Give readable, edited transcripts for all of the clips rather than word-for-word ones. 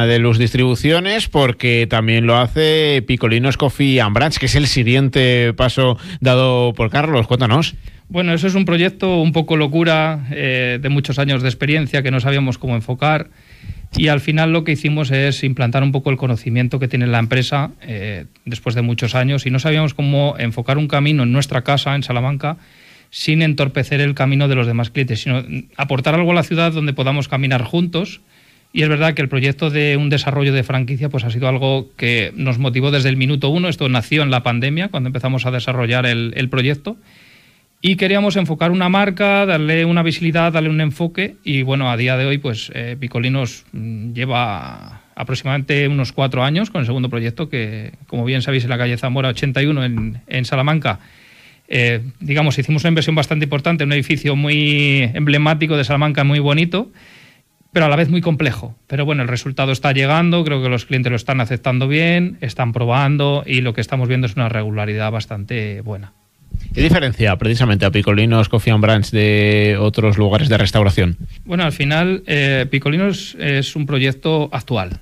Deluz Distribuciones, porque también lo hace Picolinos Coffee and Branch, que es el siguiente paso dado por Carlos. Cuéntanos. Bueno, eso es un proyecto un poco locura, de muchos años de experiencia, que no sabíamos cómo enfocar, y al final lo que hicimos es implantar un poco el conocimiento que tiene la empresa después de muchos años, y no sabíamos cómo enfocar un camino en nuestra casa, en Salamanca, sin entorpecer el camino de los demás clientes, sino aportar algo a la ciudad donde podamos caminar juntos. Y es verdad que el proyecto de un desarrollo de franquicia pues ha sido algo que nos motivó desde el minuto uno. Esto nació en la pandemia, cuando empezamos a desarrollar el proyecto. Y queríamos enfocar una marca, darle una visibilidad, darle un enfoque. Y bueno, a día de hoy, pues Picolinos lleva aproximadamente unos 4 años con el segundo proyecto, que como bien sabéis, en la calle Zamora 81 en Salamanca. Digamos, hicimos una inversión bastante importante, un edificio muy emblemático de Salamanca, muy bonito, pero a la vez muy complejo. Pero bueno, el resultado está llegando, creo que los clientes lo están aceptando bien, están probando, y lo que estamos viendo es una regularidad bastante buena. ¿Qué diferencia precisamente a Picolinos Coffee and Branch de otros lugares de restauración? Bueno, al final Picolinos es un proyecto actual.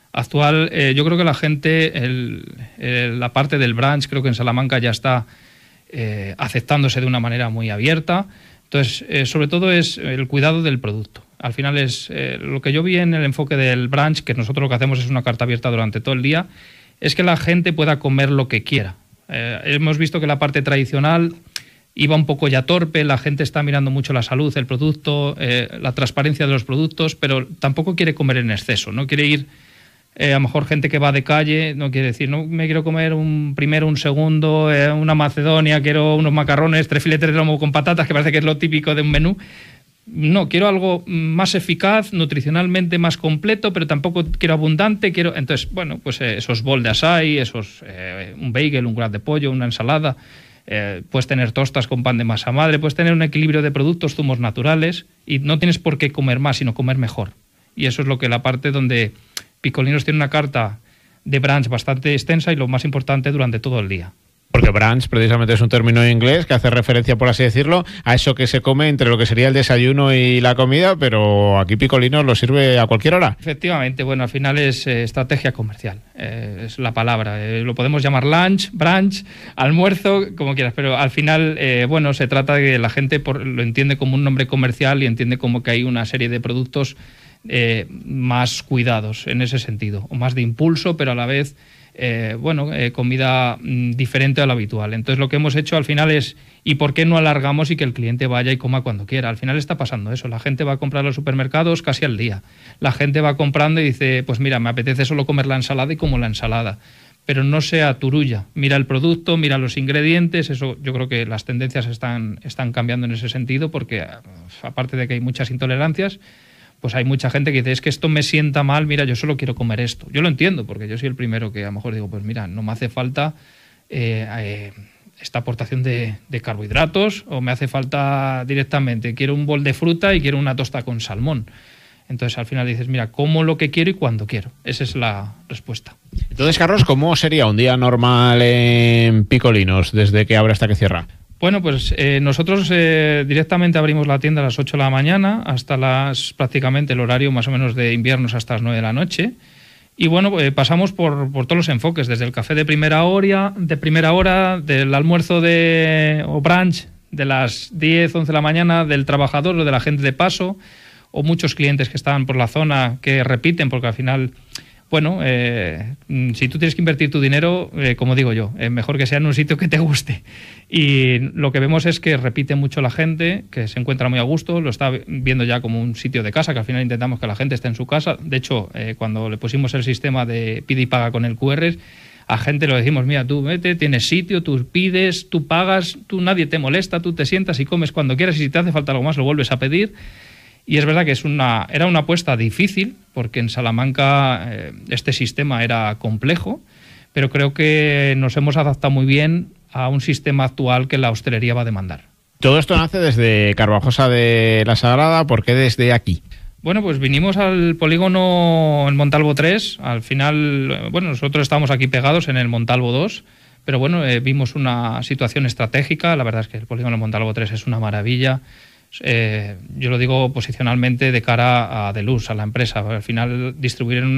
Yo creo que la gente, la parte del branch, creo que en Salamanca ya está aceptándose de una manera muy abierta. Entonces, sobre todo es el cuidado del producto. Al final es lo que yo vi en el enfoque del branch, que nosotros lo que hacemos es una carta abierta durante todo el día, es que la gente pueda comer lo que quiera. Hemos visto que la parte tradicional iba un poco ya torpe, la gente está mirando mucho la salud, el producto, la transparencia de los productos, pero tampoco quiere comer en exceso, no quiere ir, a lo mejor gente que va de calle, no quiere decir, no me quiero comer un primero, un segundo, una macedonia, quiero unos macarrones, 3 filetes de lomo con patatas, que parece que es lo típico de un menú. No, quiero algo más eficaz, nutricionalmente más completo, pero tampoco quiero abundante, quiero... Entonces, bueno, pues esos bol de açaí, un bagel, un wrap de pollo, una ensalada, puedes tener tostas con pan de masa madre, puedes tener un equilibrio de productos, zumos naturales, y no tienes por qué comer más, sino comer mejor. Y eso es lo que la parte donde Picolinos tiene una carta de branch bastante extensa y lo más importante durante todo el día. Porque brunch precisamente es un término inglés que hace referencia, por así decirlo, a eso que se come entre lo que sería el desayuno y la comida, pero aquí Picolinos lo sirve a cualquier hora. Efectivamente, bueno, al final es estrategia comercial, es la palabra. Lo podemos llamar lunch, brunch, almuerzo, como quieras, pero al final, bueno, se trata de que la gente lo entiende como un nombre comercial y entiende como que hay una serie de productos más cuidados en ese sentido, o más de impulso, pero a la vez... comida diferente a lo habitual. Entonces lo que hemos hecho al final es, ¿y por qué no alargamos y que el cliente vaya y coma cuando quiera? Al final está pasando eso, la gente va a comprar a los supermercados casi al día, la gente va comprando y dice, pues mira, me apetece solo comer la ensalada y como la ensalada, pero no sea turulla, mira el producto, mira los ingredientes. Eso yo creo que las tendencias están cambiando en ese sentido, porque aparte de que hay muchas intolerancias, pues hay mucha gente que dice, es que esto me sienta mal, mira, yo solo quiero comer esto. Yo lo entiendo, porque yo soy el primero que a lo mejor digo, pues mira, no me hace falta esta aportación de carbohidratos, o me hace falta directamente, quiero un bol de fruta y quiero una tosta con salmón. Entonces al final dices, mira, como lo que quiero y cuando quiero. Esa es la respuesta. Entonces, Carlos, ¿cómo sería un día normal en Picolinos desde que abre hasta que cierra? Bueno, pues nosotros directamente abrimos la tienda a las 8 de la mañana hasta prácticamente el horario más o menos de inviernos hasta las 9 de la noche. Y bueno, pasamos por todos los enfoques, desde el café de primera hora, del almuerzo o brunch de las 10, 11 de la mañana, del trabajador o de la gente de paso, o muchos clientes que están por la zona que repiten, porque al final... Bueno, si tú tienes que invertir tu dinero, como digo yo, mejor que sea en un sitio que te guste. Y lo que vemos es que repite mucho la gente, que se encuentra muy a gusto, lo está viendo ya como un sitio de casa, que al final intentamos que la gente esté en su casa. De hecho, cuando le pusimos el sistema de pide y paga con el QR, a gente le decimos, mira, tú vete, tienes sitio, tú pides, tú pagas, nadie te molesta, tú te sientas y comes cuando quieras, y si te hace falta algo más lo vuelves a pedir. Y es verdad que era una apuesta difícil, porque en Salamanca este sistema era complejo, pero creo que nos hemos adaptado muy bien a un sistema actual que la hostelería va a demandar. Todo esto nace desde Carvajosa de la Sagrada. ¿Por qué desde aquí? Bueno, pues vinimos al polígono en Montalvo 3. Al final, bueno, nosotros estamos aquí pegados en el Montalvo 2, pero bueno, vimos una situación estratégica. La verdad es que el polígono Montalvo 3 es una maravilla. Yo lo digo posicionalmente de cara a Deluz, a la empresa. Al final, distribuir en